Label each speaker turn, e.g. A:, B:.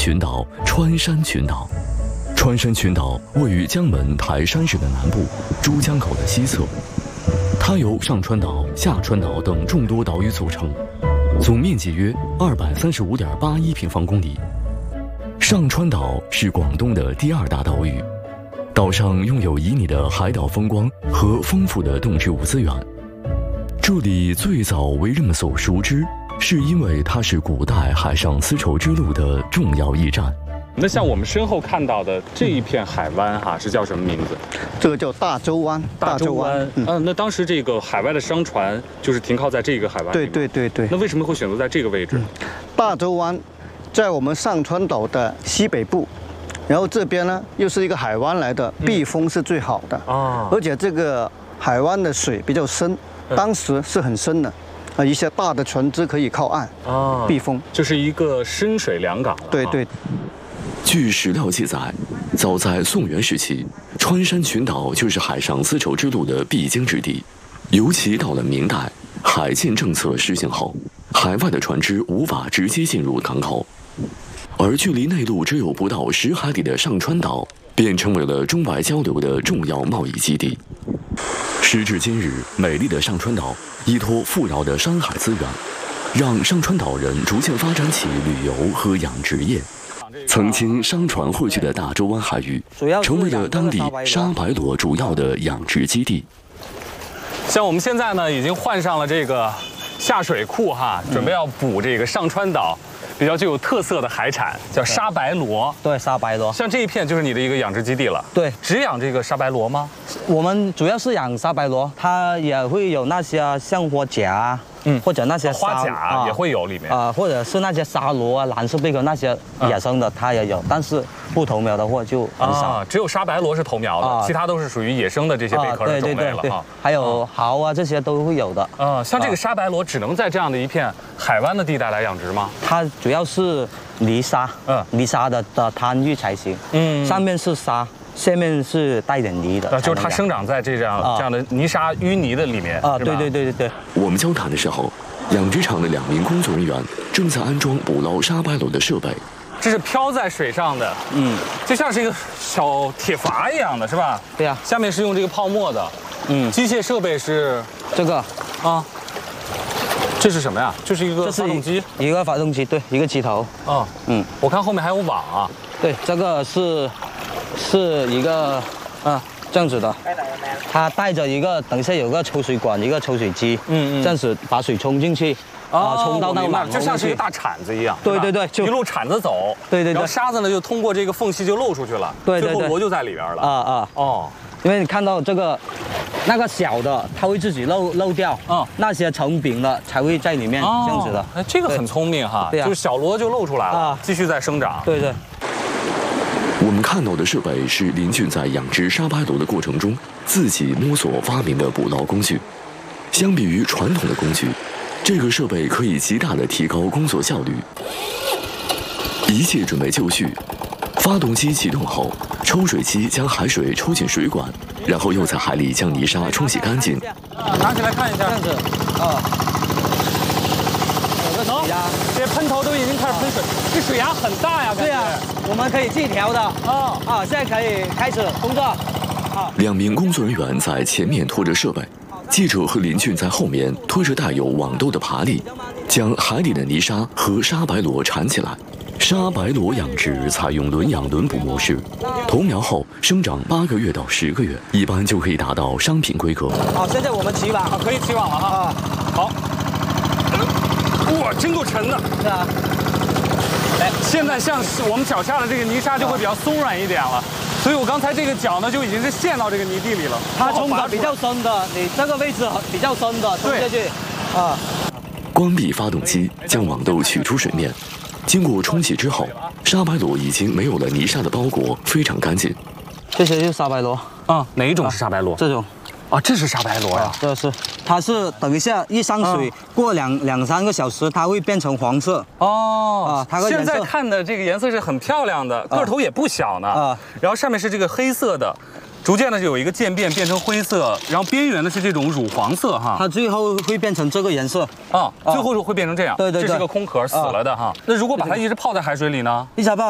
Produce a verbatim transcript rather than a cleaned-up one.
A: 群岛穿山群岛。穿山群岛位于江门台山市的南部，珠江口的西侧。它由上川岛、下川岛等众多岛屿组成，总面积约二百三十五点八一平方公里。上川岛是广东的第二大岛屿，岛上拥有旖旎的海岛风光和丰富的动植物资源。这里最早为人们所熟知，是因为它是古代海上丝绸之路的重要驿站。
B: 那像我们身后看到的这一片海湾哈，是叫什么名字？
C: 这个叫大洲湾。
B: 大洲湾，嗯、呃，那当时这个海外的商船就是停靠在这个海湾里。
C: 对对对对。
B: 那为什么会选择在这个位置？嗯、
C: 大洲湾在我们上川岛的西北部，然后这边呢又是一个海湾来的，避风是最好的啊、嗯。而且这个海湾的水比较深，当时是很深的。啊，一些大的船只可以靠岸啊，避风，
B: 就是一个深水良港了。
C: 对对。
A: 据史料记载，早在宋元时期，穿山群岛就是海上丝绸之路的必经之地。尤其到了明代，海禁政策实行后，海外的船只无法直接进入港口，而距离内陆只有不到十海里的上川岛，便成为了中外交流的重要贸易基地。时至今日，美丽的上川岛依托富饶的山海资源，让上川岛人逐渐发展起旅游和养殖业。曾经商船汇聚的大洲湾海域，成为了当地沙白螺主要的养殖基地。
B: 像我们现在呢，已经换上了这个下水库哈，准备要捕这个上川岛比较具有特色的海产，叫沙白螺。
D: 对，沙白螺。
B: 像这一片就是你的一个养殖基地了。
D: 对，
B: 只养这个沙白螺吗？
D: 我们主要是养沙白螺，它也会有那些像花甲。嗯，或者那些
B: 花甲也会有里面
D: 啊、呃，或者是那些沙螺啊、蓝色贝壳那些野生的，它也有，但是不投苗的话就很少。
B: 啊，只有沙白螺是投苗的，啊、其他都是属于野生的这些贝壳的种类了哈。
D: 还有蚝啊，这些都会有的。
B: 啊，像这个沙白螺只能在这样的一片海湾的地带来养殖吗？
D: 它主要是泥沙，嗯，泥沙的的滩域才行。嗯，上面是沙。下面是带点泥的，
B: 啊，就是它生长在这样、啊、这样的泥沙淤泥的里面
D: 啊，对对对对对。
A: 我们交谈的时候，养殖场的两名工作人员正在安装捕捞沙白螺的设备。
B: 这是漂在水上的，嗯，就像是一个小铁筏一样的，是吧？
D: 对呀、啊。
B: 下面是用这个泡沫的，嗯，机械设备是
D: 这个
B: 啊。这是什么呀？就是一个发动机，
D: 一个发动机，对，一个机头。
B: 哦，嗯，我看后面还有网啊。
D: 对，这个是。是一个，啊，这样子的，它带着一个，等一下有个抽水管，一个抽水机，嗯嗯，这样子把水冲进去，啊，冲到那个网
B: 就像是一个大铲子一样，
D: 对对对，
B: 就一路铲子走，
D: 对对对，
B: 然后沙子呢就通过这个缝隙就漏出去了，
D: 对对对，
B: 最后螺就在里边了，
D: 啊啊，哦，因为你看到这个，那个小的它会自己漏漏掉，啊，那些成饼的才会在里面这样子的，
B: 哎，这个很聪明哈，对呀，就是小螺就漏出来了，继续在生长，
D: 对对。
A: 我们看到的设备是林俊在养殖沙白螺的过程中自己摸索发明的捕捞工具。相比于传统的工具，这个设备可以极大的提高工作效率。一切准备就绪，发动机启动后，抽水机将海水抽进水管，然后又在海里将泥沙冲洗干净。
B: 啊，拿起来看一下，这样子，啊。能，这喷头都已经开始喷水，这水压很大呀，感觉。
D: 对呀，我们可以自己调的。啊啊，现在可以开始工作。啊，
A: 两名工作人员在前面拖着设备，记者和林俊在后面推着带有网兜的爬犁，将海里的泥沙和沙白螺缠起来。沙白螺养殖采用轮养轮捕模式，投苗后生长八个月到十个月，一般就可以达到商品规格。
D: 好，现在我们起网，
B: 可以起网了哈。啊，好。哇，真够沉的。
D: 是啊。
B: 哎，现在像我们脚下的这个泥沙就会比较松软一点了，所以我刚才这个脚呢就已经是陷到这个泥地里了。
D: 它冲的比较深的，你这个位置比较深的冲下去。啊。
A: 关闭发动机，将网兜取出水面。经过冲洗之后，沙白螺已经没有了泥沙的包裹，非常干净。
D: 这些就是沙白螺
B: 啊，哪一种是沙白螺？
D: 这种。
B: 啊，这是沙白螺呀、啊！
D: 这是，它是等一下一上水，啊、过两两三个小时，它会变成黄色。
B: 哦，啊，它现在看的这个颜色是很漂亮的，个头也不小呢。啊，然后上面是这个黑色的，逐渐的就有一个渐变，变成灰色，然后边缘的是这种乳黄色哈。
D: 它最后会变成这个颜色
B: 啊，最后会变成这样。
D: 对对对，
B: 这是个空壳死了的哈。那如果把它一直泡在海水里呢？
D: 一直泡。